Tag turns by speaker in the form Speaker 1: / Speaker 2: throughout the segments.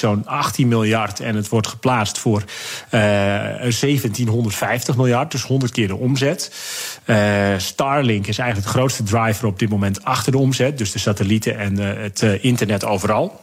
Speaker 1: zo'n 18 miljard en het wordt geplaatst voor 1750 miljard, dus 100 keer de omzet. Starlink is eigenlijk de grootste driver op dit moment achter de omzet, dus de satellieten en het internet overal.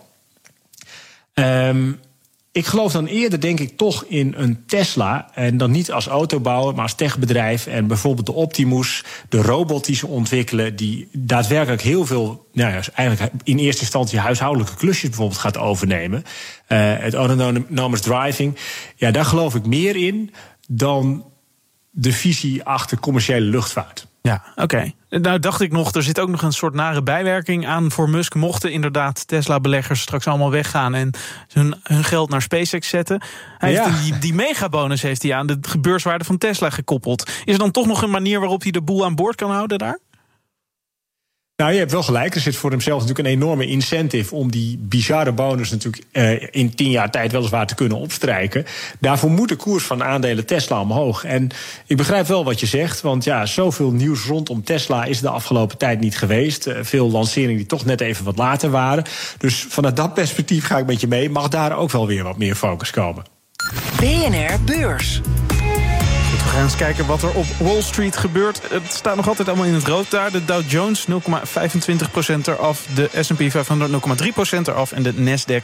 Speaker 1: Ik geloof dan eerder, denk ik, toch in een Tesla. En dan niet als autobouwer, maar als techbedrijf. En bijvoorbeeld de Optimus, de robot die ze ontwikkelen, die daadwerkelijk heel veel, eigenlijk in eerste instantie huishoudelijke klusjes bijvoorbeeld gaat overnemen. Het autonomous driving. Ja, daar geloof ik meer in dan de visie achter commerciële luchtvaart.
Speaker 2: Ja, oké. Nou dacht ik nog, er zit ook nog een soort nare bijwerking aan voor Musk. Mochten inderdaad Tesla-beleggers straks allemaal weggaan en hun geld naar SpaceX zetten. Hij heeft die megabonus heeft hij aan de beurswaarde van Tesla gekoppeld. Is er dan toch nog een manier waarop hij de boel aan boord kan houden daar?
Speaker 1: Nou, je hebt wel gelijk. Er zit voor hemzelf natuurlijk een enorme incentive om die bizarre bonus natuurlijk in 10 jaar tijd weliswaar te kunnen opstrijken. Daarvoor moet de koers van aandelen Tesla omhoog. En ik begrijp wel wat je zegt, want zoveel nieuws rondom Tesla is de afgelopen tijd niet geweest. Veel lanceringen die toch net even wat later waren. Dus vanuit dat perspectief ga ik met je mee. Mag daar ook wel weer wat meer focus komen.
Speaker 3: BNR Beurs.
Speaker 2: We gaan eens kijken wat er op Wall Street gebeurt. Het staat nog altijd allemaal in het rood daar. De Dow Jones 0,25% eraf. De S&P 500 0,3% eraf. En de Nasdaq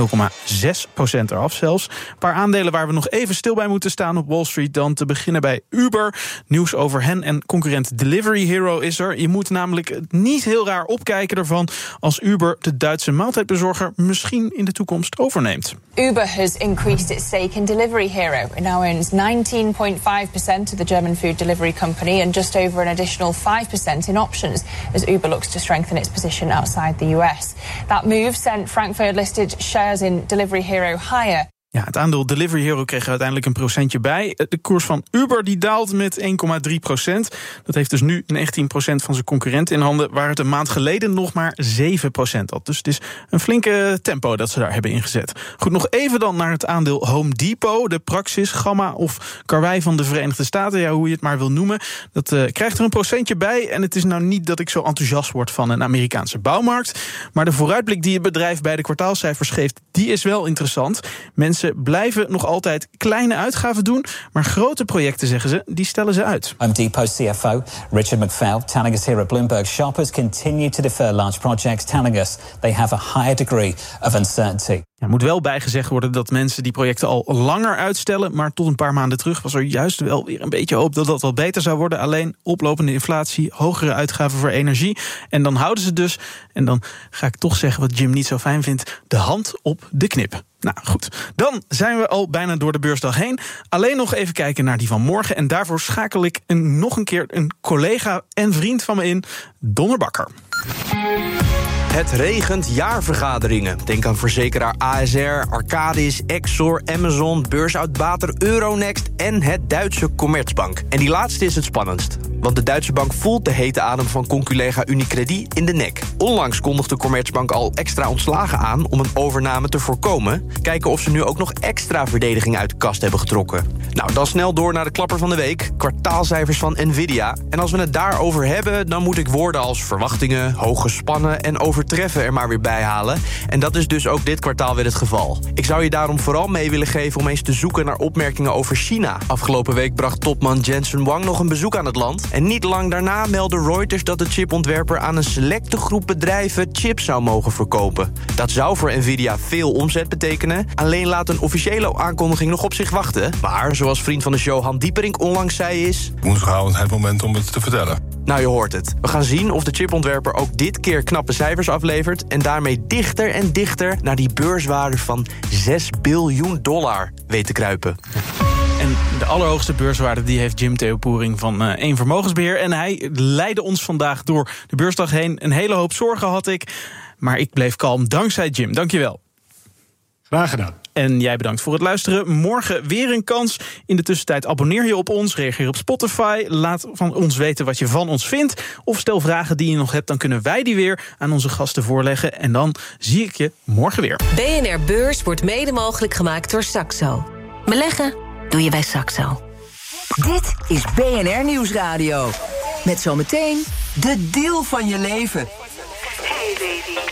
Speaker 2: 0,6% eraf zelfs. Een paar aandelen waar we nog even stil bij moeten staan op Wall Street. Dan te beginnen bij Uber. Nieuws over hen en concurrent Delivery Hero is er. Je moet namelijk niet heel raar opkijken ervan als Uber de Duitse maaltijdbezorger misschien in de toekomst overneemt.
Speaker 4: Uber has increased its stake in Delivery Hero. It now owns 19.5% of the German food delivery company and just over an additional 5% in options as Uber looks to strengthen its position outside the US. That move sent Frankfurt-listed shares in Delivery Hero higher.
Speaker 2: Ja, het aandeel Delivery Hero kreeg uiteindelijk een procentje bij. De koers van Uber die daalt met 1,3%. Dat heeft dus nu 19% van zijn concurrent in handen, waar het een maand geleden nog maar 7% had. Dus het is een flinke tempo dat ze daar hebben ingezet. Goed, nog even dan naar het aandeel Home Depot. De Praxis, Gamma of Karwei van de Verenigde Staten, hoe je het maar wil noemen. Dat krijgt er een procentje bij. En het is nou niet dat ik zo enthousiast word van een Amerikaanse bouwmarkt. Maar de vooruitblik die het bedrijf bij de kwartaalcijfers geeft, die is wel interessant. Mensen blijven nog altijd kleine uitgaven doen, maar grote projecten, zeggen ze, die stellen ze uit.
Speaker 5: Home Depot CFO Richard McPhail telling us here at Bloomberg shoppers continue to defer large projects, telling us they have a higher degree of uncertainty.
Speaker 2: Ja, moet wel bijgezegd worden dat mensen die projecten al langer uitstellen, maar tot een paar maanden terug was er juist wel weer een beetje hoop dat dat wat beter zou worden. Alleen oplopende inflatie, hogere uitgaven voor energie. En dan houden ze dus, en dan ga ik toch zeggen wat Jim niet zo fijn vindt, de hand op de knip. Nou goed, dan zijn we al bijna door de beursdag heen. Alleen nog even kijken naar die van morgen. En daarvoor schakel ik nog een keer een collega en vriend van me in, Donner Bakker.
Speaker 6: Het regent jaarvergaderingen. Denk aan verzekeraar ASR, Arcadis, Exor, Amazon, Beursoudbater, Euronext en het Duitse Commerzbank. En die laatste is het spannendst. Want de Duitse bank voelt de hete adem van conculega Unicredit in de nek. Onlangs kondigde Commerzbank al extra ontslagen aan om een overname te voorkomen. Kijken of ze nu ook nog extra verdediging uit de kast hebben getrokken. Nou, dan snel door naar de klapper van de week. Kwartaalcijfers van Nvidia. En als we het daarover hebben, dan moet ik woorden als verwachtingen, hoog gespannen en overtreffen er maar weer bij halen. En dat is dus ook dit kwartaal weer het geval. Ik zou je daarom vooral mee willen geven om eens te zoeken naar opmerkingen over China. Afgelopen week bracht topman Jensen Huang nog een bezoek aan het land. En niet lang daarna meldde Reuters dat de chipontwerper aan een selecte groep bedrijven chips zou mogen verkopen. Dat zou voor Nvidia veel omzet betekenen. Alleen laat een officiële aankondiging nog op zich wachten. Maar, zoals vriend van de show Han Dieperink onlangs zei is...
Speaker 7: woensdagavond het moment om het te vertellen.
Speaker 6: Nou, je hoort het. We gaan zien of de chipontwerper ook dit keer knappe cijfers aflevert en daarmee dichter en dichter naar die beurswaarde van $6 biljoen weet te kruipen.
Speaker 2: En de allerhoogste beurswaarde die heeft Jim Theopoering van 1 Vermogensbeheer. En hij leidde ons vandaag door de beursdag heen. Een hele hoop zorgen had ik, maar ik bleef kalm dankzij Jim. Dankjewel.
Speaker 1: Graag gedaan.
Speaker 2: En jij bedankt voor het luisteren. Morgen weer een kans. In de tussentijd abonneer je op ons, reageer op Spotify. Laat van ons weten wat je van ons vindt. Of stel vragen die je nog hebt, dan kunnen wij die weer aan onze gasten voorleggen. En dan zie ik je morgen weer.
Speaker 3: BNR Beurs wordt mede mogelijk gemaakt door Saxo. Beleggen doe je bij Saxo. Dit is BNR Nieuwsradio. Met zometeen de deal van je leven.
Speaker 8: Hey baby.